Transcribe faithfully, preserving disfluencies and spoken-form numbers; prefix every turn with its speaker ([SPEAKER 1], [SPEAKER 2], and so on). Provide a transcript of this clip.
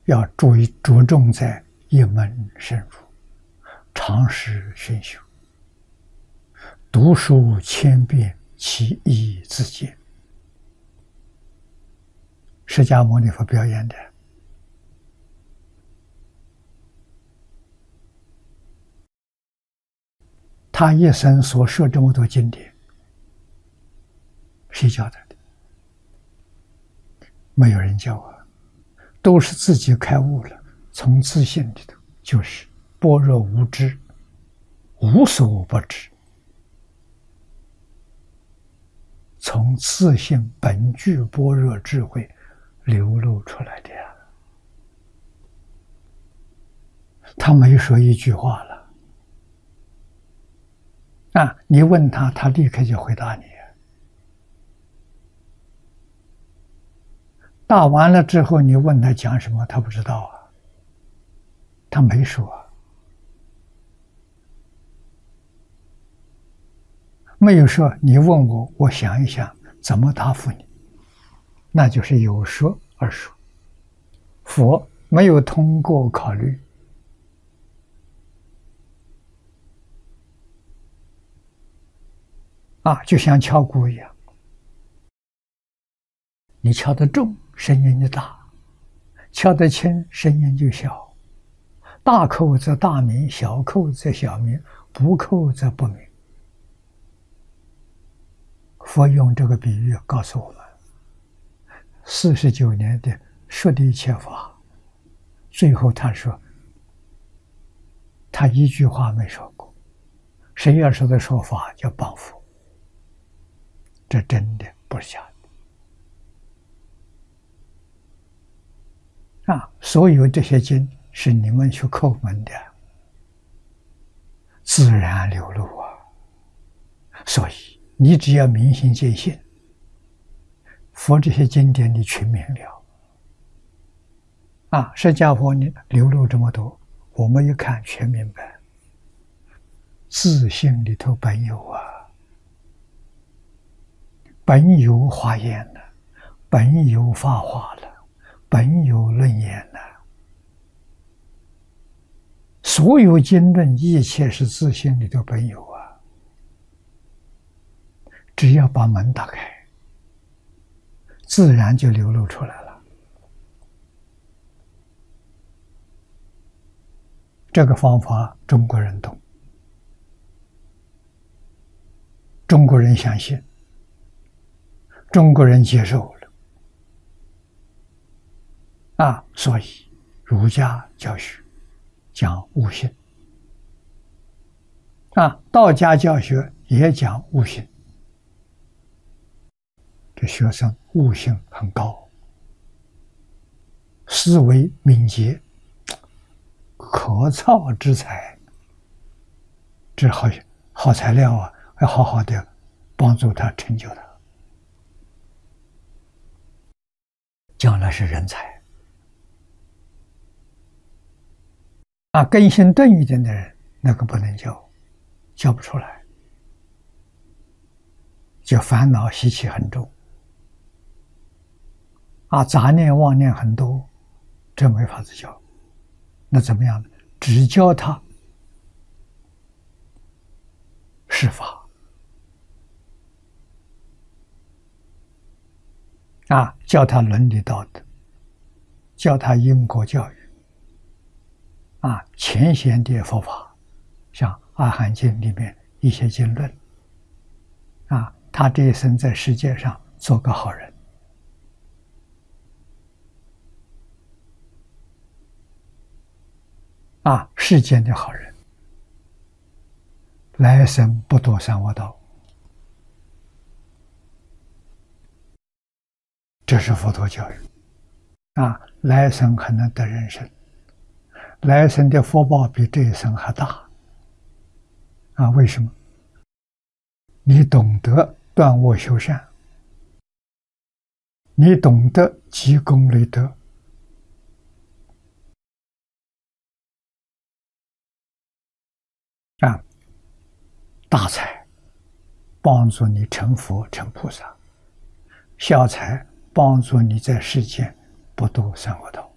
[SPEAKER 1] 要注意着重在一门深入，常识熏修，读书千遍，其义自见。释迦牟尼佛表演的，他一生所说这么多经典，谁教他的？没有人教啊，都是自己开悟了，从自信里头就是般若无知，无所不知，从自信本具般若智慧流露出来的呀。他没说一句话了啊！你问他，他立刻就回答你。答完了之后，你问他讲什么，他不知道啊，他没说啊，没有说。你问我，我想一想怎么答复你，那就是有说而说。佛没有通过考虑啊，就像敲鼓一样，你敲得重，声音就大；敲得轻，声音就小。大扣则大鸣，小扣则小鸣，不扣则不鸣。佛用这个比喻告诉我们，四十九年的说的一切法，最后他说，他一句话没说过。谁要说的说法叫谤佛，这真的不是假的啊！所有这些经是你们去叩门的，自然流露啊。所以你只要明心见性，佛这些经典你全明了啊！释迦佛你流露这么多，我们一看全明白，自性里头本有啊，本有华严了，本有法华了，本有论言了。所有经论一切是自性里头本有啊，只要把门打开，自然就流露出来了。这个方法中国人懂，中国人相信，中国人接受了啊，所以儒家教学讲悟性啊，道家教学也讲悟性，这学生悟性很高，思维敏捷，可造之材，这好好材料啊，要好好的帮助他成就他，将来是人才啊。根性钝一点的人，那个不能教，教不出来，就烦恼习气很重啊，杂念妄念很多，这没法子教。那怎么样呢？只教他释法啊，教他伦理道德，教他因果教育啊，浅显的佛法，像《阿含经》里面一些经论啊，他这一生在世界上做个好人啊，世间的好人，来生不堕三恶道，这是佛陀教育啊。来生还能得人生，来生的福报比这一生还大啊！为什么？你懂得断恶修善，你懂得积功累德啊，大财帮助你成佛成菩萨，小财帮助你在世间不堕三恶道。